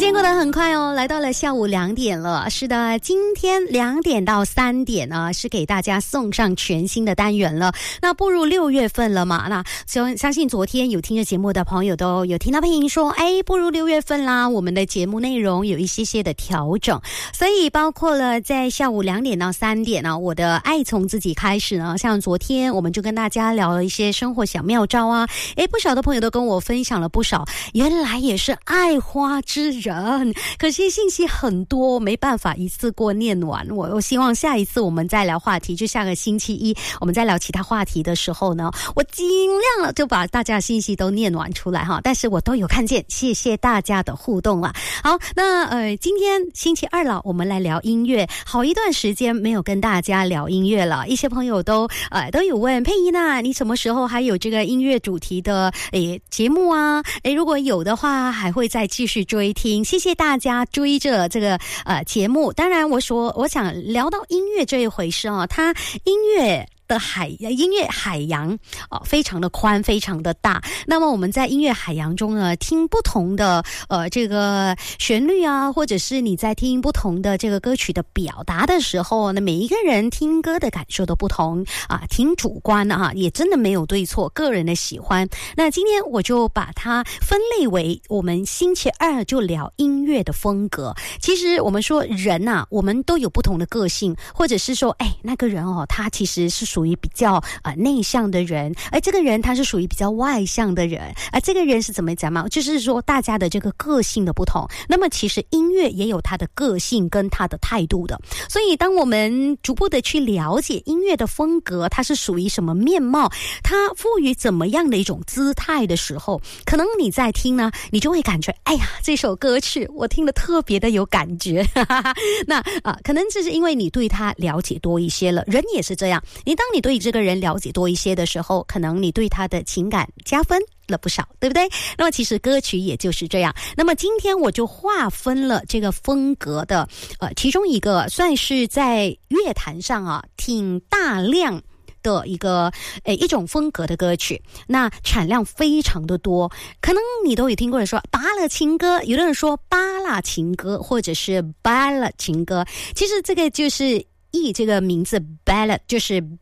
间过得很快哦，来到了下午2点了。是的，今天2点到3点呢，是给大家送上全新的单元了。那步入6月份了嘛，那相信昨天有听着节目的朋友都有听到配音说，步入6月份啦，我们的节目内容有一些的调整，所以包括了在下午2点到3点呢，我的爱从自己开始呢，像昨天我们就跟大家聊了一些生活小妙招啊，不少的朋友都跟我分享了不少，原来也是爱花之人，可惜信息很多，没办法一次过念完。我希望下一次我们再聊话题，就下个星期一我们再聊其他话题的时候呢，我尽量了就把大家的信息都念完出来哈，但是我都有看见，谢谢大家的互动啦。好，那今天星期二了，我们来聊音乐。好一段时间没有跟大家聊音乐了，一些朋友都有问佩仪呢，你什么时候还有这个音乐主题的节目啊？如果有的话，还会再继续追听。谢谢大家追着这个节目。当然我想聊到音乐这一回事啊，它音乐海洋非常的宽，非常的大。那么我们在音乐海洋中呢，听不同的这个旋律啊，或者是你在听不同的这个歌曲的表达的时候呢，每一个人听歌的感受都不同啊，挺主观的啊，也真的没有对错，个人的喜欢。那今天我就把它分类为我们星期二就聊音乐的风格。其实我们说人啊，我们都有不同的个性，或者是说那个人他其实是属于比较内向的人，而这个人他是属于比较外向的人，而这个人是怎么讲嘛？就是说大家的这个个性的不同，那么其实音乐也有他的个性跟他的态度的。所以当我们逐步的去了解音乐的风格，它是属于什么面貌，它赋予怎么样的一种姿态的时候，可能你在听呢，你就会感觉这首歌曲我听得特别的有感觉那可能这是因为你对他了解多一些了，人也是这样，当你对这个人了解多一些的时候，可能你对他的情感加分了不少，对不对？那么其实歌曲也就是这样。那么今天我就划分了这个风格的其中一个算是在乐坛上挺大量的一种风格的歌曲，那产量非常的多，可能你都有听过人说芭乐情歌，有的人说巴拉情歌，或者是芭乐情歌。其实这个就是这个名字 ballad 就是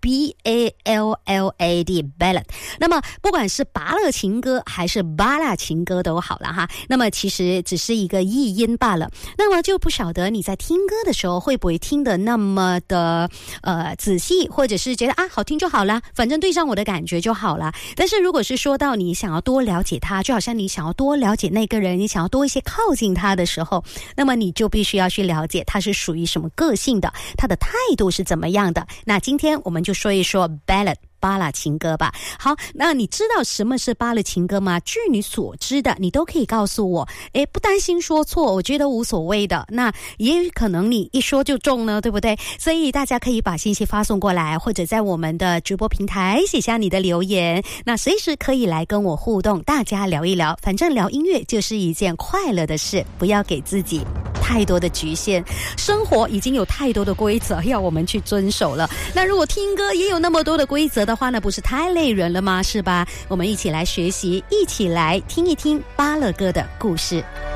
B-A-L-L-A-D ballad。 那么不管是芭乐情歌还是巴拉情歌都好了哈，那么其实只是一个译音罢了。那么就不晓得你在听歌的时候会不会听得那么的仔细，或者是觉得好听就好了，反正对上我的感觉就好了。但是如果是说到你想要多了解他，就好像你想要多了解那个人，你想要多一些靠近他的时候，那么你就必须要去了解他是属于什么个性的，他的态度是怎么样的。那今天我们就说一说 ballad芭乐情歌吧。好，那你知道什么是芭乐情歌吗？据你所知的，你都可以告诉我，不担心说错，我觉得无所谓的。那也有可能你一说就中呢，对不对？所以大家可以把信息发送过来，或者在我们的直播平台写下你的留言，那随时可以来跟我互动，大家聊一聊。反正聊音乐就是一件快乐的事，不要给自己太多的局限，生活已经有太多的规则要我们去遵守了，那如果听歌也有那么多的规则的话呢，不是太累人了吗？是吧？我们一起来学习，一起来听一听芭乐歌的故事。